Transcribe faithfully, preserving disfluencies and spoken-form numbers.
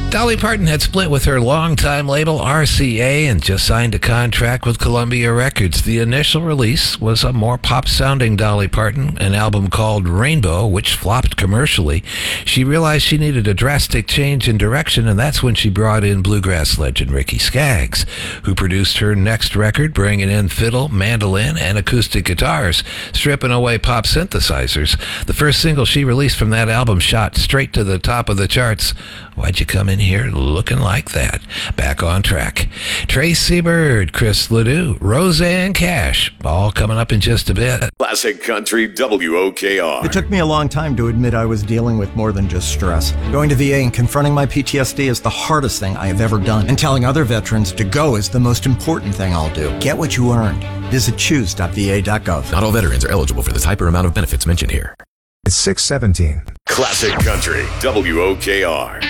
Dolly Parton had split with her longtime label R C A and just signed a contract with Columbia Records. The initial release was a more pop-sounding Dolly Parton, an album called Rainbow, which flopped commercially. She realized she needed a drastic change in direction, and that's when she brought in bluegrass legend Ricky Skaggs, who produced her next record, bringing in fiddle, mandolin, and acoustic guitars, stripping away pop synthesizers. The first single she released from that album shot straight to the top of the charts. Why'd you come in here looking like that? Back on track. Tracy Byrd, Chris Ledoux, Roseanne Cash, all coming up in just a bit. Classic Country W O K R. It took me a long time to admit I was dealing with more than just stress. Going to V A and confronting my P T S D is the hardest thing I have ever done. And telling other veterans to go is the most important thing I'll do. Get what you earned. Visit choose dot v a dot gov. Not all veterans are eligible for the type or amount of benefits mentioned here. It's six seventeen. Classic Country W O K R.